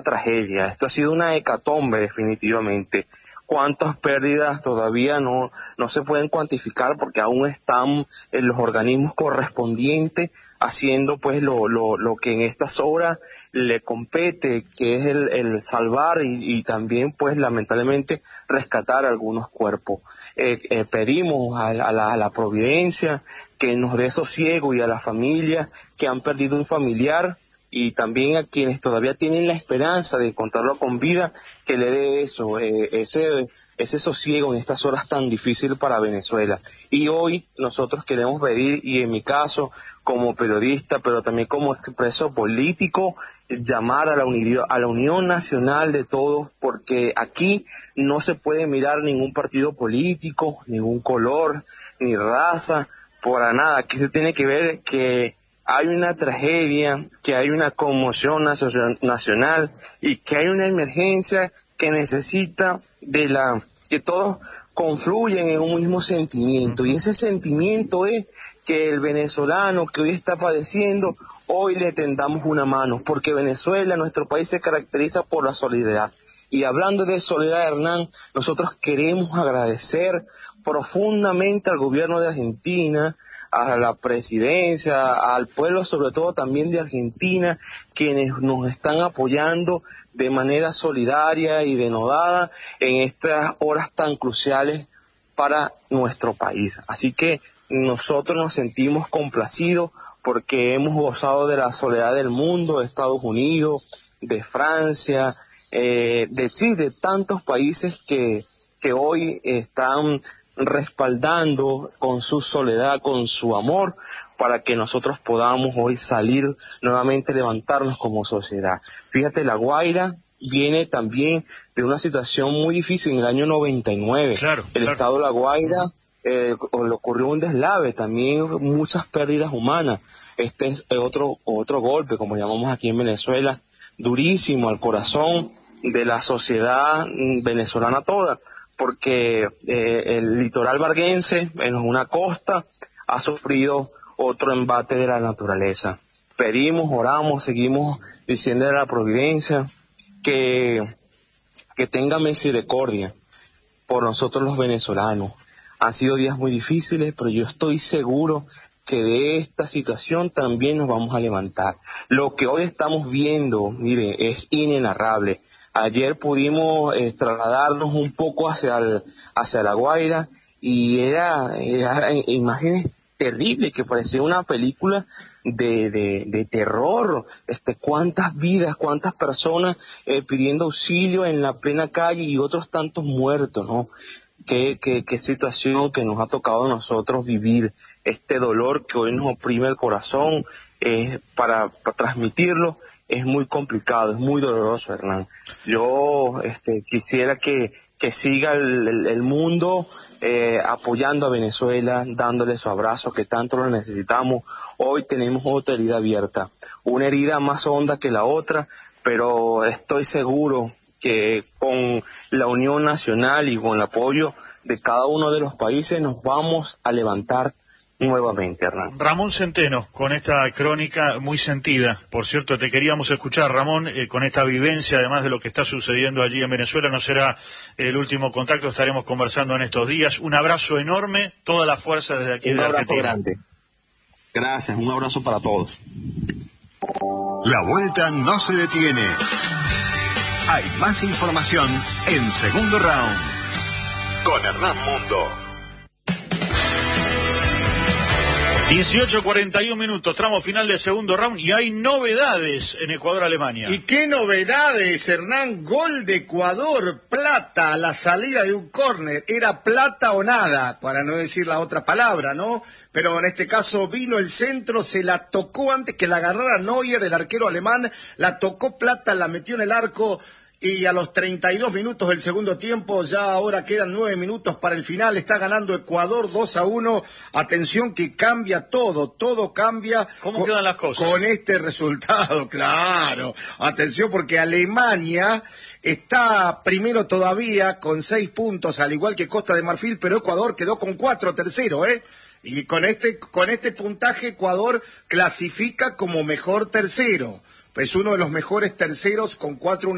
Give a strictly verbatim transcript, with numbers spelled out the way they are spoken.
tragedia, esto ha sido una hecatombe definitivamente. Cuántas pérdidas todavía no, no se pueden cuantificar porque aún están en los organismos correspondientes haciendo pues lo, lo, lo que en estas horas le compete, que es el, el salvar y, y también pues lamentablemente rescatar algunos cuerpos. Eh, eh, pedimos a, a, la, a la providencia que nos dé sosiego y a las familias que han perdido un familiar, y también a quienes todavía tienen la esperanza de encontrarlo con vida, que le dé eso, eh, ese, ese sosiego en estas horas tan difíciles para Venezuela. Y hoy nosotros queremos pedir, y en mi caso como periodista, pero también como expreso político, llamar a la, unidad, a la unión nacional de todos, porque aquí no se puede mirar ningún partido político, ningún color, ni raza, para nada. Aquí se tiene que ver que hay una tragedia, que hay una conmoción nacional y que hay una emergencia que necesita de la que todos confluyen en un mismo sentimiento, y ese sentimiento es que el venezolano que hoy está padeciendo, hoy le tendamos una mano, porque Venezuela, nuestro país, se caracteriza por la solidaridad. Y hablando de solidaridad, Hernán, nosotros queremos agradecer profundamente al gobierno de Argentina, a la presidencia, al pueblo sobre todo también de Argentina, quienes nos están apoyando de manera solidaria y denodada en estas horas tan cruciales para nuestro país. Así que nosotros nos sentimos complacidos porque hemos gozado de la solidaridad del mundo, de Estados Unidos, de Francia, eh, de sí, de tantos países que, que hoy están respaldando con su soledad, con su amor, para que nosotros podamos hoy salir nuevamente, levantarnos como sociedad. Fíjate, La Guaira viene también de una situación muy difícil en el año noventa y nueve. Claro, el claro. estado de La Guaira eh, le ocurrió un deslave, también muchas pérdidas humanas. Este es otro, otro golpe, como llamamos aquí en Venezuela, durísimo al corazón de la sociedad venezolana toda, porque eh, el litoral varguense, en una costa, ha sufrido otro embate de la naturaleza. Pedimos, oramos, seguimos diciendo a la providencia que, que tenga misericordia por nosotros los venezolanos. Han sido días muy difíciles, pero yo estoy seguro que de esta situación también nos vamos a levantar. Lo que hoy estamos viendo, mire, es inenarrable. Ayer pudimos eh, trasladarnos un poco hacia el, hacia La Guaira y era, era imágenes terribles que parecía una película de, de, de terror. Este, cuántas vidas, cuántas personas eh, pidiendo auxilio en la plena calle y otros tantos muertos, ¿no? Qué, qué, qué situación que nos ha tocado a nosotros vivir, este dolor que hoy nos oprime el corazón, eh, para, para transmitirlo. Es muy complicado, es muy doloroso, Hernán. Yo este, quisiera que, que siga el, el, el mundo eh, apoyando a Venezuela, dándole su abrazo que tanto lo necesitamos. Hoy tenemos otra herida abierta, una herida más honda que la otra, pero estoy seguro que con la unión nacional y con el apoyo de cada uno de los países nos vamos a levantar nuevamente, Hernán. Ramón Centeno, con esta crónica muy sentida. Por cierto, te queríamos escuchar, Ramón, eh, con esta vivencia, además de lo que está sucediendo allí en Venezuela. No será el último contacto, estaremos conversando en estos días. Un abrazo enorme, toda la fuerza desde aquí de Argentina. Un abrazo grande. Gracias, un abrazo para todos. La vuelta no se detiene. Hay más información en Segundo Round con Hernán Mundo. dieciocho cuarenta y uno minutos, tramo final del segundo round, y hay novedades en Ecuador-Alemania. ¿Y qué novedades, Hernán? Gol de Ecuador, plata a la salida de un córner. Era plata o nada, para no decir la otra palabra, ¿no? Pero en este caso vino el centro, se la tocó antes que la agarrara Neuer, el arquero alemán, la tocó plata, la metió en el arco. Y a los treinta y dos minutos del segundo tiempo, ya ahora quedan nueve minutos para el final, está ganando Ecuador dos a uno. Atención que cambia todo, todo cambia. ¿Cómo quedan las cosas? Con este resultado, claro. Atención porque Alemania está primero todavía con seis puntos, al igual que Costa de Marfil, pero Ecuador quedó con cuatro, tercero, ¿eh? Y con este, con este puntaje Ecuador clasifica como mejor tercero. Es uno de los mejores terceros con cuatro unidades.